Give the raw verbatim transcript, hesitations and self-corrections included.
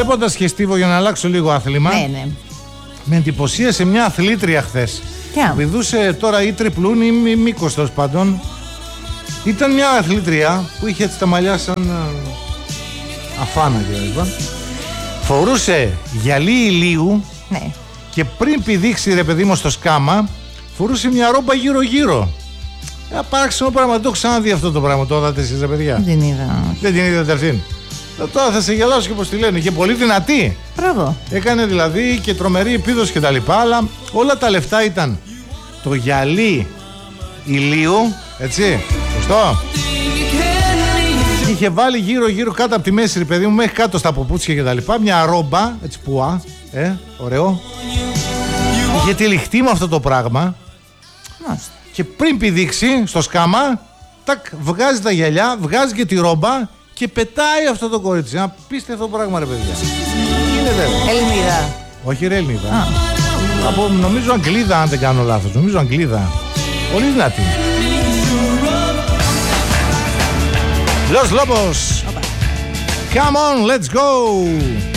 Βλέποντας και Στίβο, για να αλλάξω λίγο άθλημα, Ναι, ναι. με εντυπωσίασε μια αθλήτρια χθες. Ποια? Πηδούσε τώρα ή τριπλούν ή μη- μήκος τέλος πάντων. Ήταν μια αθλήτρια που είχε έτσι τα μαλλιά σαν α, αφάνα κλπ. Φορούσε γυαλί ηλίου Ναι. και πριν πηδήξει, ρε παιδί μου, στο σκάμα, φορούσε μια ρόμπα γύρω-γύρω. Ένα παράξενο πράγμα, δεν το έχω ξαναδεί αυτό το πράγμα. Το είδατε εσείς, ρε παιδιά? Δεν την είδα. Δεν την είδατε αυτήν? Ε, Τώρα θα σε γελάσω και πως τη λένε. Και πολύ δυνατή. Μπράβο. Έκανε δηλαδή και τρομερή επίδοση και τα λοιπά, αλλά όλα τα λεφτά ήταν το γυαλί ηλίου, έτσι, σωστό. Είχε βάλει γύρω γύρω κάτω από τη μέση, ρε παιδί μου, μέχρι κάτω στα ποπούτσια και τα λοιπά, μια ρόμπα, έτσι πουά, ε, ωραίο. Είχε τυλιχτεί με αυτό το πράγμα Μάλιστα. και πριν πηδήξει στο σκάμα, τακ, βγάζει τα γυαλιά, βγάζει και τη ρόμπα και πετάει αυτό το κορίτσι. Ένα απίστευτο πράγμα, ρε παιδιά. Γίνεται. Ελληνίδα. Όχι ρε Ελληνίδα. Α. Από, νομίζω Αγγλίδα, αν δεν κάνω λάθος. Νομίζω Αγγλίδα. Πολύ δυνατή. Los Lobos. Come on, let's go.